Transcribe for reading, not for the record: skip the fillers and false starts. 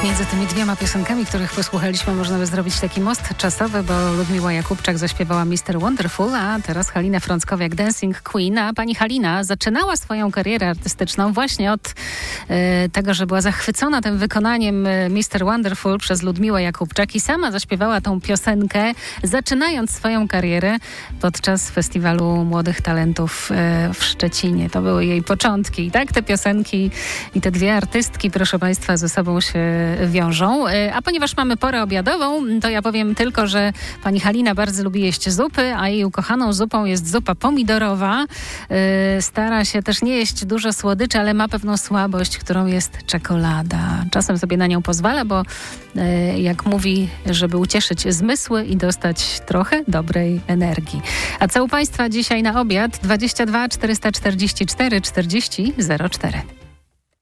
Między tymi dwiema piosenkami, których posłuchaliśmy, można by zrobić taki most czasowy, bo Ludmiła Jakubczak zaśpiewała Mr. Wonderful, a teraz Halina Frąckowiak Dancing Queen. A pani Halina zaczynała swoją karierę artystyczną właśnie od tego, że była zachwycona tym wykonaniem Mr. Wonderful przez Ludmiłę Jakubczak i sama zaśpiewała tą piosenkę, zaczynając swoją karierę podczas Festiwalu Młodych Talentów w Szczecinie. To były jej początki. I tak te piosenki i te dwie artystki, proszę państwa, ze sobą się wiążą. A ponieważ mamy porę obiadową, to ja powiem tylko, że pani Halina bardzo lubi jeść zupy, a jej ukochaną zupą jest zupa pomidorowa. Stara się też nie jeść dużo słodyczy, ale ma pewną słabość, którą jest czekolada. Czasem sobie na nią pozwala, bo jak mówi, żeby ucieszyć zmysły i dostać trochę dobrej energii. A co u państwa dzisiaj na obiad? 22 444 40 04.